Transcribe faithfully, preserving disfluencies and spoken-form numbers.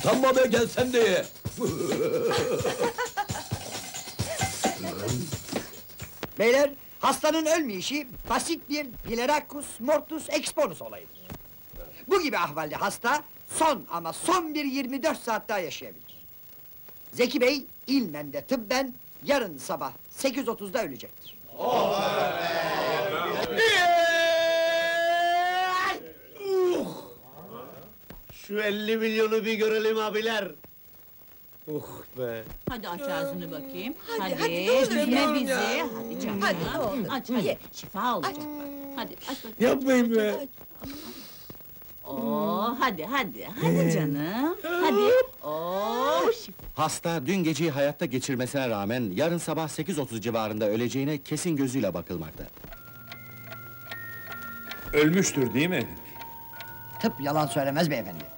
Utanmamaya gelsen diye! Beyler, hastanın ölmeyişi basit bir pileracus mortus exponus olayıdır. Bu gibi ahvalde hasta son ama son bir yirmi dört saat daha yaşayabilir. Zeki Bey ilmen ve tıbben yarın sabah sekiz otuzda ölecektir. Şu elli milyonu bir görelim abiler! Uh be! Hadi aç ağzını bakayım. Hadi, hadi, ne olur üzme yavrum bizi. ya. Hadi canım. Hadi, ne olur. Aç hadi. Ye. Şifa olacak bak. Hadi aç bakayım. Yapmayın be! Oo, hadi hadi. Hadi canım. Hadi. Oo, şifa. Hasta dün geceyi hayatta geçirmesine rağmen yarın sabah sekiz otuz civarında öleceğine kesin gözüyle bakılmakta. Ölmüştür değil mi? Tıp yalan söylemez beyefendi.